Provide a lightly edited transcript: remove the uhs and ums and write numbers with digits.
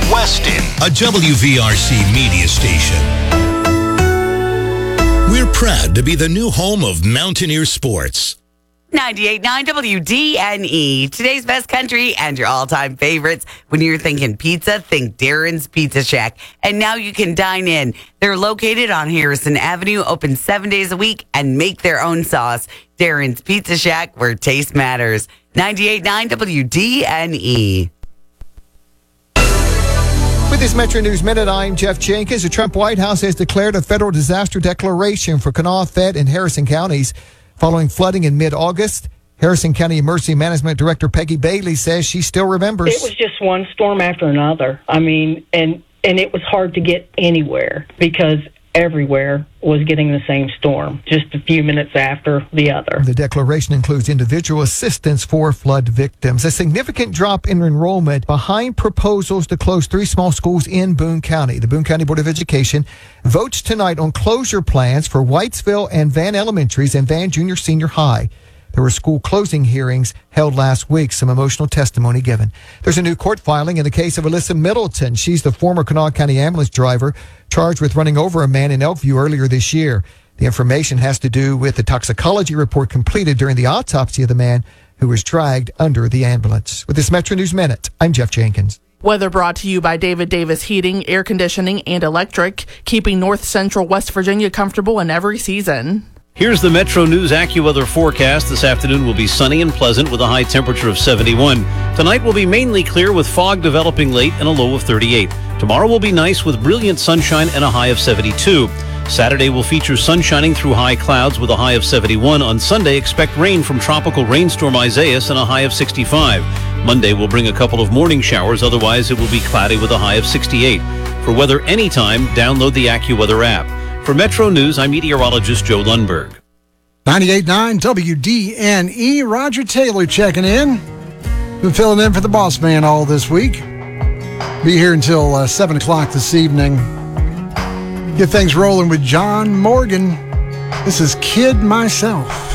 Weston, a WVRC media station. We're proud to be the new home of Mountaineer Sports. 98.9 WDNE, today's best country and your all-time favorites. When you're thinking pizza, think Darren's Pizza Shack. And now you can dine in. They're located on Harrison Avenue, open 7 days a week, and make their own sauce. Darren's Pizza Shack, where taste matters. 98.9 WDNE. With this Metro News Minute, I'm Jeff Jenkins. The Trump White House has declared a federal disaster declaration for Kanawha, Fayette, and Harrison counties following flooding in mid-August. Harrison County Emergency Management Director Peggy Bailey says she still remembers. It was just one storm after another. I mean, and it was hard to get anywhere because everywhere was getting the same storm, just a few minutes after the other. The declaration includes individual assistance for flood victims. A significant drop in enrollment behind proposals to close 3 small schools in Boone County. The Boone County Board of Education votes tonight on closure plans for Whitesville and Van Elementaries and Van Junior Senior High. There were school closing hearings held last week, some emotional testimony given. There's a new court filing in the case of Alyssa Middleton. She's the former Kanawha County ambulance driver charged with running over a man in Elkview earlier this year. The information has to do with the toxicology report completed during the autopsy of the man who was dragged under the ambulance. With this Metro News Minute, I'm Jeff Jenkins. Weather brought to you by David Davis Heating, Air Conditioning, and Electric, keeping North Central West Virginia comfortable in every season. Here's the Metro News AccuWeather forecast. This afternoon will be sunny and pleasant with a high temperature of 71. Tonight will be mainly clear with fog developing late and a low of 38. Tomorrow will be nice with brilliant sunshine and a high of 72. Saturday will feature sun shining through high clouds with a high of 71. On Sunday, expect rain from tropical rainstorm Isaias and a high of 65. Monday will bring a couple of morning showers. Otherwise, it will be cloudy with a high of 68. For weather anytime, download the AccuWeather app. For Metro News, I'm meteorologist Joe Lundberg. 98.9 WDNE, Roger Taylor checking in. Been filling in for the boss man all this week. Be here until 7 o'clock this evening. Get things rolling with John Morgan. This is Kid Myself.